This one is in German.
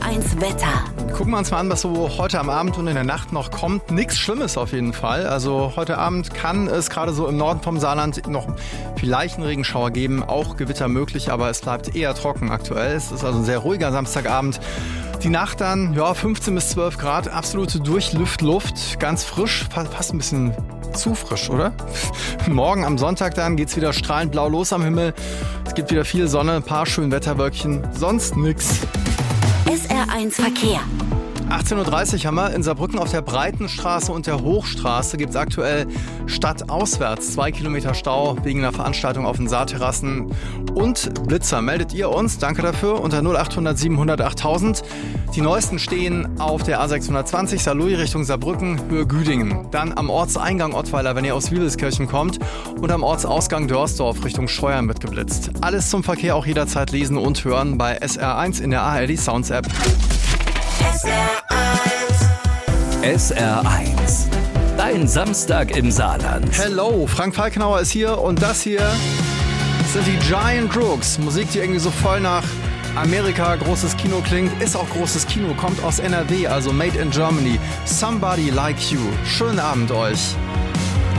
SR1 Wetter. Gucken wir uns mal an, was so heute am Abend und in der Nacht noch kommt. Nichts Schlimmes auf jeden Fall. Also heute Abend kann es gerade so im Norden vom Saarland noch vielleicht einen Regenschauer geben. Auch Gewitter möglich, aber es bleibt eher trocken aktuell. Es ist also ein sehr ruhiger Samstagabend. Die Nacht dann, 15 bis 12 Grad, absolute Durchlüftluft, ganz frisch, fast ein bisschen zu frisch, oder? Morgen am Sonntag dann geht's wieder strahlend blau los am Himmel. Es gibt wieder viel Sonne, ein paar schöne Wetterwölkchen, sonst nix. SR1 Verkehr. 18.30 Uhr haben wir in Saarbrücken auf der Breitenstraße und der Hochstraße gibt es aktuell stadtauswärts 2 Kilometer Stau wegen einer Veranstaltung auf den Saarterrassen und Blitzer. Meldet ihr uns, danke dafür, unter 0800 700 8000. Die neuesten stehen auf der A620 Saarlouis Richtung Saarbrücken, Höhe Güdingen. Dann am Ortseingang Ottweiler, wenn ihr aus Wiebelskirchen kommt, und am Ortsausgang Dörsdorf Richtung Scheuern wird geblitzt. Alles zum Verkehr auch jederzeit lesen und hören bei SR1 in der ARD Sounds App. SR1, dein Samstag im Saarland. Hello, Frank Falkenauer ist hier und das hier sind die Giant Crooks. Musik, die irgendwie so voll nach Amerika, großes Kino klingt, ist auch großes Kino, kommt aus NRW, also Made in Germany. Somebody Like You. Schönen Abend euch.